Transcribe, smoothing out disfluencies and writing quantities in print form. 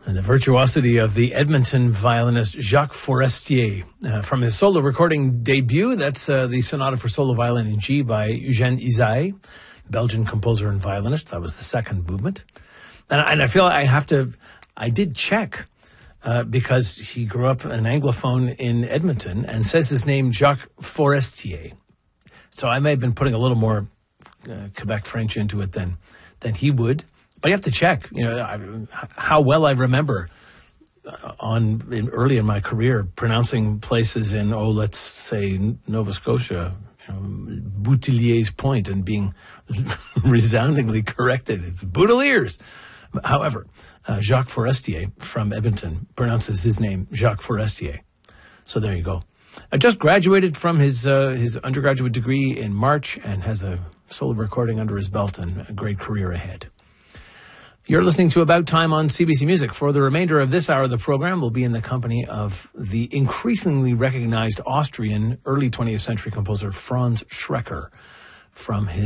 And the virtuosity of the Edmonton violinist Jacques Forestier. From his solo recording debut, that's the Sonata for Solo Violin in G by Eugène Ysaÿe, Belgian composer and violinist. That was the second movement. And I feel I did check, because he grew up an Anglophone in Edmonton and says his name Jacques Forestier. So I may have been putting a little more Quebec French into it than he would. But you have to check, how well I remember early in my career pronouncing places in, let's say Nova Scotia, Boutilliers Point, and being resoundingly corrected. It's Boutiliers. However, Jacques Forestier from Edmonton pronounces his name Jacques Forestier. So there you go. I just graduated from his undergraduate degree in March and has a solo recording under his belt and a great career ahead. You're listening to About Time on CBC Music. For the remainder of this hour of the program, we'll be in the company of the increasingly recognized Austrian early 20th century composer Franz Schreker from his